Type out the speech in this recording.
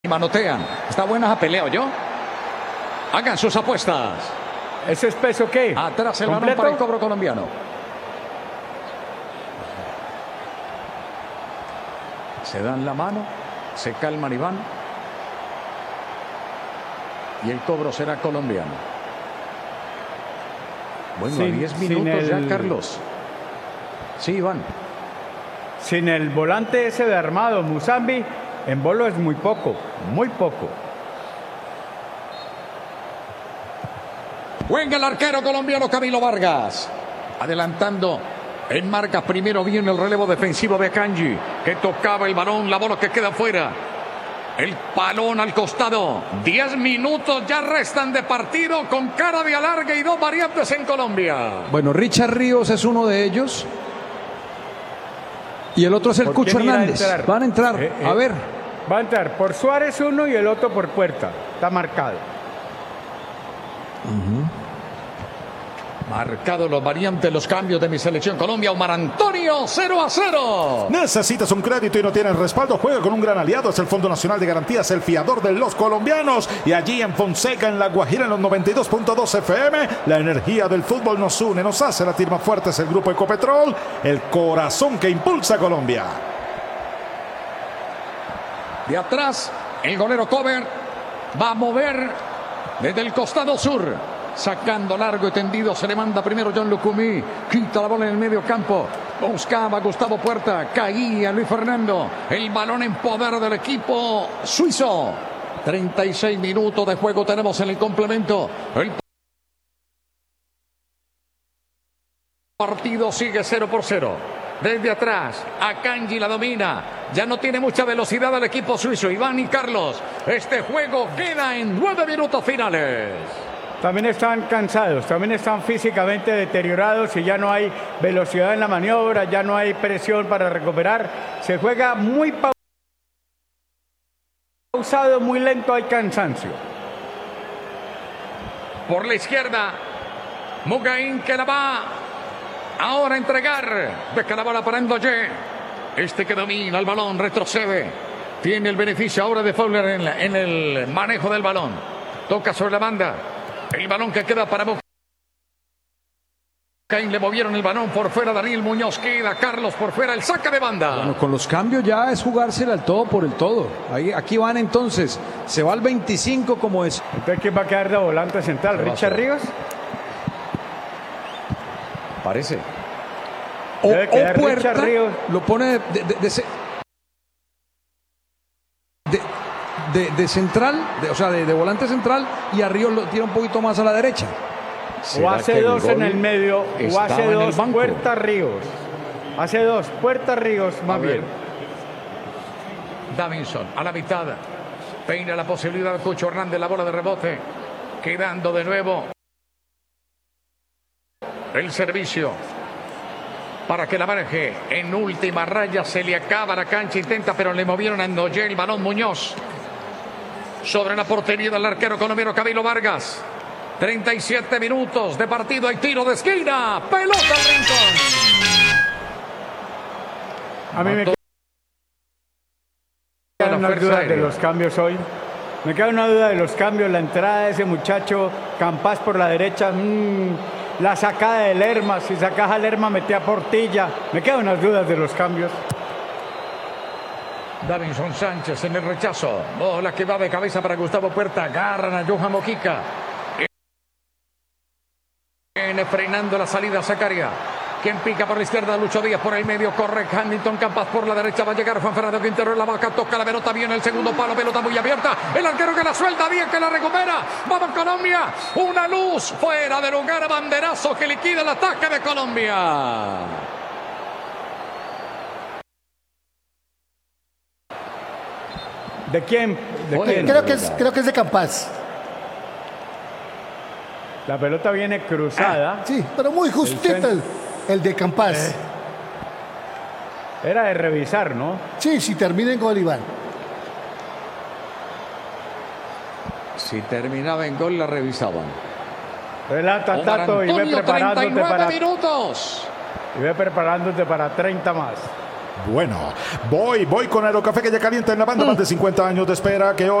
y manotean. Está buena esa pelea, ¿yo? Hagan sus apuestas. ¿Ese es peso qué? Atrás el balón para el cobro colombiano. Se dan la mano, se calman y van. Y el cobro será colombiano. Bueno, a 10 minutos ya, Carlos. Sí, Iván. Sin el volante ese de armado, Musambi, en bolo es muy poco, muy poco. Juega el arquero colombiano Camilo Vargas. Adelantando en marca. Primero viene el relevo defensivo de Akanji, que tocaba el balón, la bola que queda fuera. El balón al costado. 10 minutos ya restan de partido con cara de alargue y dos variantes en Colombia. Bueno, Richard Ríos es uno de ellos. Y el otro es el Cucho Hernández. Van a entrar. A ver. Va a entrar por Suárez uno y el otro por Puerta. Está marcado. Marcado los variantes, los cambios de mi selección Colombia. Omar Antonio, 0-0. Necesitas un crédito y no tienes respaldo. Juega con un gran aliado. Es el Fondo Nacional de Garantías, el fiador de los colombianos. Y allí en Fonseca, en La Guajira, en los 92.2 FM, la energía del fútbol nos une, nos hace latir más fuertes. El Grupo Ecopetrol, el corazón que impulsa a Colombia. De atrás, el golero Cover va a mover desde el costado sur. Sacando largo y tendido, se le manda primero John Lucumí, quita la bola en el medio campo, buscaba Gustavo Puerta, caía Luis Fernando, el balón en poder del equipo suizo. 36 minutos de juego tenemos en el complemento. El partido sigue 0-0. Desde atrás, Akanji la domina. Ya no tiene mucha velocidad el equipo suizo. Iván y Carlos, este juego queda en 9 minutos finales. También están cansados, también están físicamente deteriorados y ya no hay velocidad en la maniobra, ya no hay presión para recuperar. Se juega muy pausado, muy lento, hay cansancio. Por la izquierda, Mugain que la va ahora a entregar. Deja la bola para Ndoye. Este que domina el balón, retrocede. Tiene el beneficio ahora de Fowler en el manejo del balón. Toca sobre la banda. El balón que queda para Mugain. Le movieron el balón por fuera. Daniel Muñoz queda. Carlos por fuera. El saque de banda. Bueno, con los cambios ya es jugársela al todo por el todo. Aquí van entonces. Se va al 25 como es. Entonces, ¿quién va a quedar de volante central? ¿Richard Ríos? Parece. O Puerta Ríos. Lo pone de central, o sea, de volante central, y a Ríos lo tira un poquito más a la derecha. O hace dos en el medio, o hace dos Puerta Ríos. Hace dos Puerta Ríos, más bien. Davinson a la mitad. Peina la posibilidad de Cucho Hernández, la bola de rebote. Quedando de nuevo el servicio para que la maneje en última raya. Se le acaba la cancha, intenta, pero le movieron a Ndoye el balón. Muñoz sobre la portería del arquero colombiano Camilo Vargas. 37 minutos de partido, hay tiro de esquina, pelota al rincón. A mí me queda una duda de los cambios hoy. Me queda una duda de los cambios, la entrada de ese muchacho Campas por la derecha, la sacada de Lerma, si sacaba a Lerma metía a Portilla. Me quedan unas dudas de los cambios. Davinson Sánchez en el rechazo. Bola que va de cabeza para Gustavo Puerta. Agarran a Johan Mojica. Viene frenando la salida Zacaria. Quien pica por la izquierda, Lucho Díaz por el medio. Corre Hamilton Campas por la derecha. Va a llegar Juan Fernando Quintero en la vaca. Toca la pelota bien el segundo palo. Pelota muy abierta. El arquero que la suelta bien, que la recupera. Vamos Colombia. Una luz fuera de lugar. Banderazo que liquida el ataque de Colombia. ¿De quién? Creo que es de Campas. La pelota viene cruzada. Sí, pero muy justita el de Campas. Era de revisar, ¿no? Sí, si termina en gol, Iván. Si terminaba en gol, la revisaban. Relata, Tato, y ve preparándote 39 minutos. Y ve preparándote para 30 más. bueno. Voy con Aerocafé que ya calienta en la banda. Más de 50 años de espera que hoy